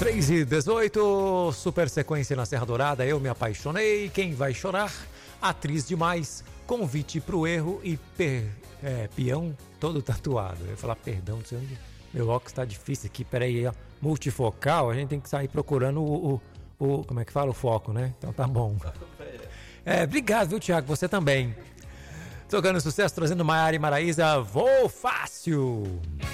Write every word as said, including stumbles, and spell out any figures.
três e dezoito, super sequência na Serra Dourada, Eu Me Apaixonei, Quem Vai Chorar, Atriz Demais, Convite Pro Erro e per, é, Peão Todo Tatuado. Eu ia falar perdão, não sei onde, meu óculos tá difícil aqui, peraí, ó, multifocal, a gente tem que sair procurando o, o, o como é que fala, o foco, né? Então tá bom. É, obrigado, viu, Thiago, você também. Tocando sucesso, trazendo Maiara e Maraísa, Vou Fácil.